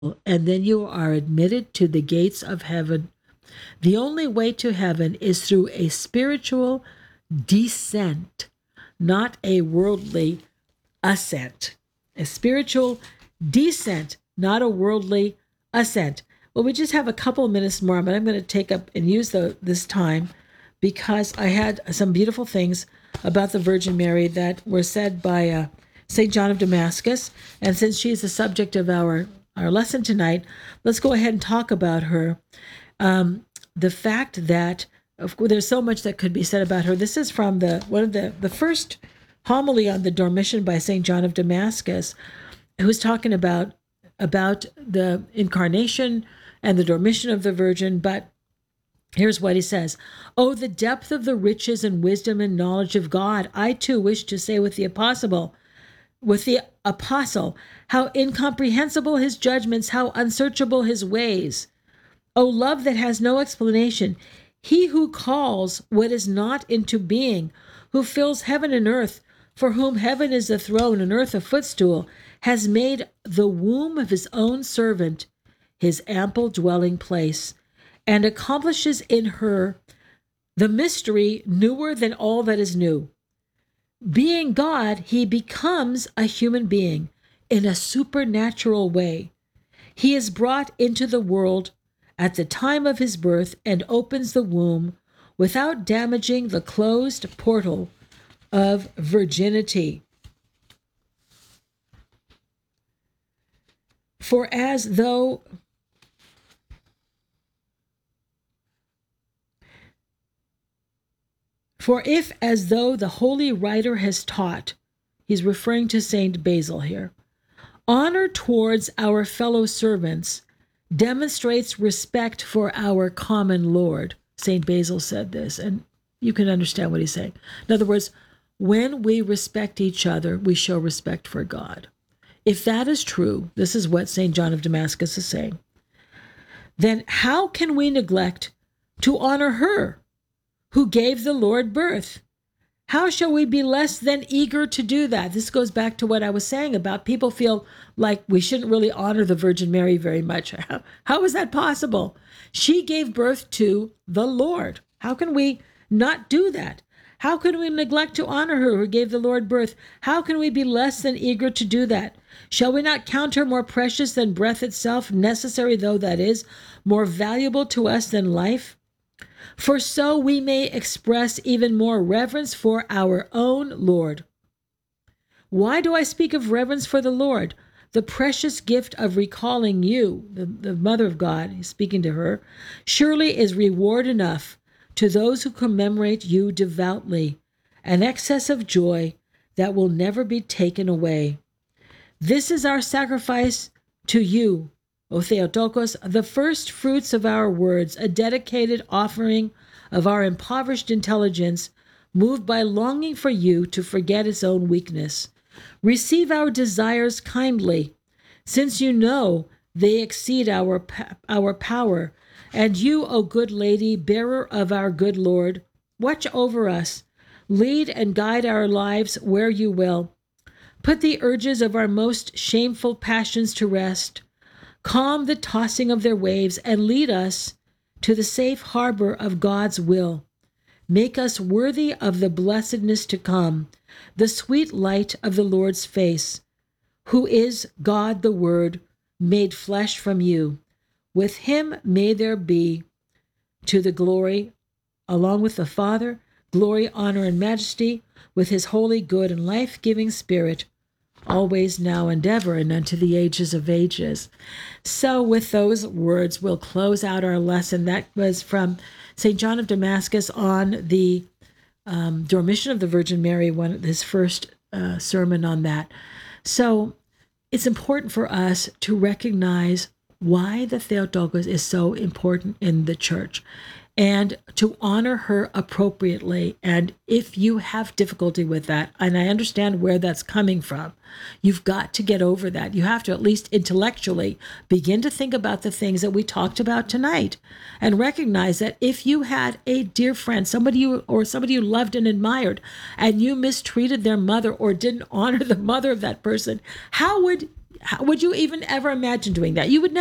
and then you are admitted to the gates of heaven. The only way to heaven is through a spiritual descent, not a worldly ascent. A spiritual descent, not a worldly ascent. Well, we just have a couple of minutes more, but I'm going to take up and use this time because I had some beautiful things about the Virgin Mary that were said by St. John of Damascus. And since she is the subject of our lesson tonight, let's go ahead and talk about her. The fact that of course, there's so much that could be said about her. This is from one of the first homily on the Dormition by St. John of Damascus, who's talking about the incarnation and the Dormition of the Virgin. But here's what he says. Oh, the depth of the riches and wisdom and knowledge of God. I too wish to say with the apostle, how incomprehensible his judgments, how unsearchable his ways. O love that has no explanation, he who calls what is not into being, who fills heaven and earth, for whom heaven is a throne and earth a footstool, has made the womb of his own servant his ample dwelling place, and accomplishes in her the mystery newer than all that is new. Being God, he becomes a human being in a supernatural way. He is brought into the world at the time of his birth and opens the womb without damaging the closed portal of virginity. For if as though the holy writer has taught, he's referring to Saint Basil here, honor towards our fellow servants demonstrates respect for our common Lord. St. Basil said this, and you can understand what he's saying. In other words, when we respect each other, we show respect for God. If that is true, this is what St. John of Damascus is saying, then how can we neglect to honor her who gave the Lord birth? How shall we be less than eager to do that? This goes back to what I was saying about people feel like we shouldn't really honor the Virgin Mary very much. How is that possible? She gave birth to the Lord. How can we not do that? How can we neglect to honor her who gave the Lord birth? How can we be less than eager to do that? Shall we not count her more precious than breath itself, necessary though that is, more valuable to us than life? For so we may express even more reverence for our own Lord. Why do I speak of reverence for the Lord? The precious gift of recalling you, the Mother of God, he's speaking to her, surely is reward enough to those who commemorate you devoutly, an excess of joy that will never be taken away. This is our sacrifice to you, O Theotokos, the first fruits of our words, a dedicated offering of our impoverished intelligence, moved by longing for you to forget its own weakness. Receive our desires kindly, since you know they exceed our power. And you, O good lady, bearer of our good Lord, watch over us, lead and guide our lives where you will. Put the urges of our most shameful passions to rest. Calm the tossing of their waves and lead us to the safe harbor of God's will. Make us worthy of the blessedness to come, the sweet light of the Lord's face, who is God the Word, made flesh from you. With him may there be, to the glory, along with the Father, glory, honor, and majesty, with his holy, good, and life-giving Spirit, always, now, and ever, and unto the ages of ages. So with those words, we'll close out our lesson. That was from St. John of Damascus on the Dormition of the Virgin Mary, his first sermon on that. So it's important for us to recognize why the Theotokos is so important in the church and to honor her appropriately. And if you have difficulty with that, and I understand where that's coming from, you've got to get over that. You have to at least intellectually begin to think about the things that we talked about tonight and recognize that if you had a dear friend, somebody you loved and admired, and you mistreated their mother or didn't honor the mother of that person, how would how would you even ever imagine doing that? You would